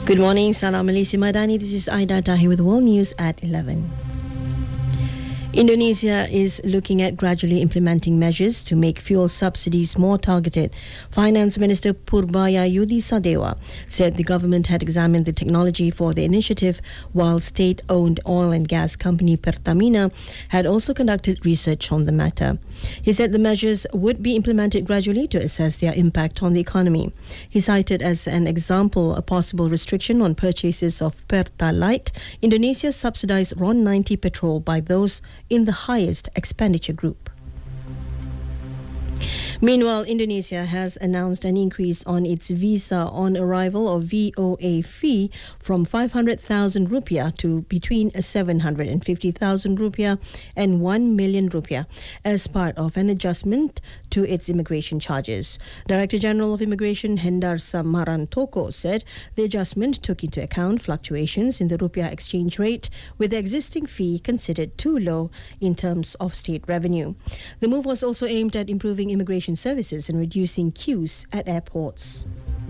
Good morning, Salam Malaysia Madani. This is Aida Tahi with World News at 11. Indonesia is looking at gradually implementing measures to make fuel subsidies more targeted. Finance Minister Purbaya Yudi Sadewa said the government had examined the technology for the initiative, while state-owned oil and gas company Pertamina had also conducted research on the matter. He said the measures would be implemented gradually to assess their impact on the economy. He cited as an example a possible restriction on purchases of Pertalite, Indonesia's subsidized RON 90 petrol, by those in the highest expenditure group. Meanwhile, Indonesia has announced an increase on its visa on arrival or VOA fee from 500,000 rupiah to between 750,000 rupiah and 1 million rupiah as part of an adjustment to its immigration charges. Director General of Immigration Hendar Samarantoko said the adjustment took into account fluctuations in the rupiah exchange rate, with the existing fee considered too low in terms of state revenue. The move was also aimed at improving immigration services and reducing queues at airports.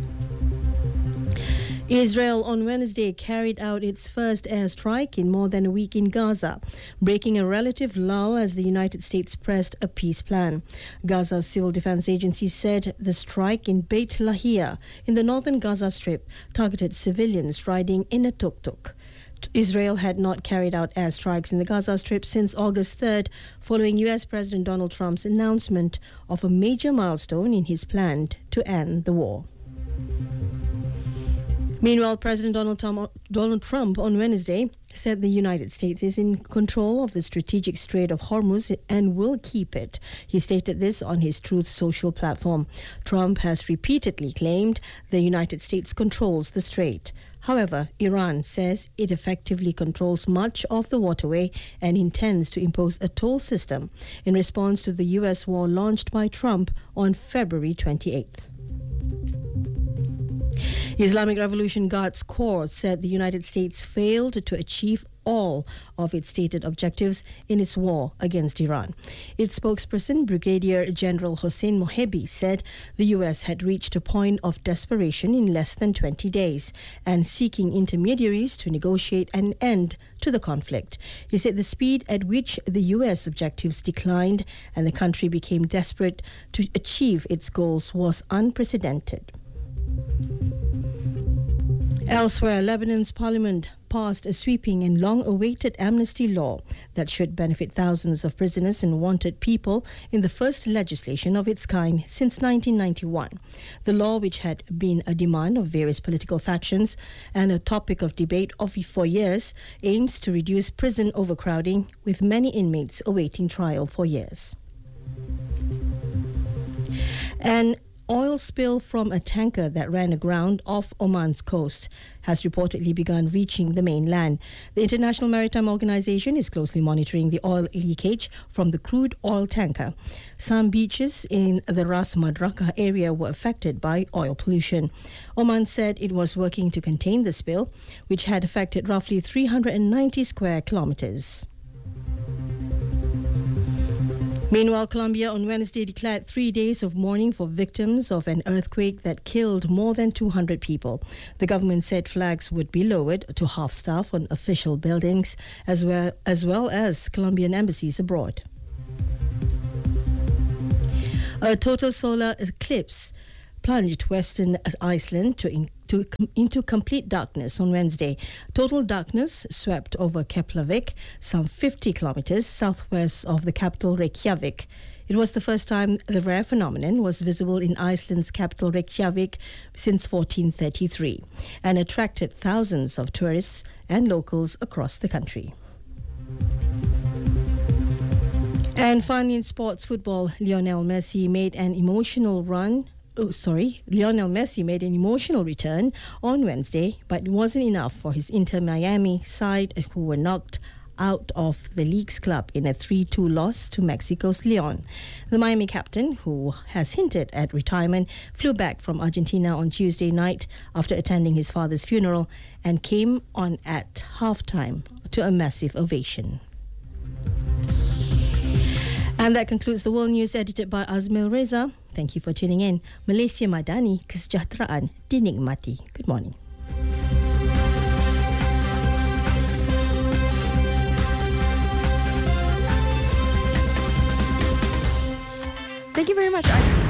Israel on Wednesday carried out its first airstrike in more than a week in Gaza, breaking a relative lull as the United States pressed a peace plan. Gaza's civil defense agency said the strike in Beit Lahia in the northern Gaza Strip targeted civilians riding in a tuk-tuk. Israel had not carried out airstrikes in the Gaza Strip since August 3rd, following US President Donald Trump's announcement of a major milestone in his plan to end the war. Meanwhile, President Donald Trump on Wednesday said the United States is in control of the strategic Strait of Hormuz and will keep it. He stated this on his Truth Social platform. Trump has repeatedly claimed the United States controls the strait. However, Iran says it effectively controls much of the waterway and intends to impose a toll system in response to the US war launched by Trump on February 28th. Islamic Revolution Guards Corps said the United States failed to achieve all of its stated objectives in its war against Iran. Its spokesperson, Brigadier General Hossein Mohebi, said the US had reached a point of desperation in less than 20 days and seeking intermediaries to negotiate an end to the conflict. He said the speed at which the US objectives declined and the country became desperate to achieve its goals was unprecedented. Elsewhere, Lebanon's parliament passed a sweeping and long-awaited amnesty law that should benefit thousands of prisoners and wanted people in the first legislation of its kind since 1991. The law, which had been a demand of various political factions and a topic of debate for years, aims to reduce prison overcrowding, with many inmates awaiting trial for years. An oil spill from a tanker that ran aground off Oman's coast has reportedly begun reaching the mainland. The International Maritime Organization is closely monitoring the oil leakage from the crude oil tanker. Some beaches in the Ras Madraka area were affected by oil pollution. Oman said it was working to contain the spill, which had affected roughly 390 square kilometers. Meanwhile, Colombia on Wednesday declared 3 days of mourning for victims of an earthquake that killed more than 200 people. The government said flags would be lowered to half-staff on official buildings as well as Colombian embassies abroad. A total solar eclipse plunged western Iceland into complete darkness on Wednesday. Total darkness swept over Keflavik, some 50 kilometers southwest of the capital Reykjavik. It was the first time the rare phenomenon was visible in Iceland's capital Reykjavik since 1433 and attracted thousands of tourists and locals across the country. And finally, in sports football, Lionel Messi made an emotional return on Wednesday, but it wasn't enough for his Inter Miami side, who were knocked out of the league's club in a 3-2 loss to Mexico's Leon. The Miami captain, who has hinted at retirement, flew back from Argentina on Tuesday night after attending his father's funeral and came on at halftime to a massive ovation. And that concludes the World News edited by Azmil Reza. Thank you for tuning in. Malaysia Madani, kesejahteraan dinikmati. Good morning. Thank you very much. I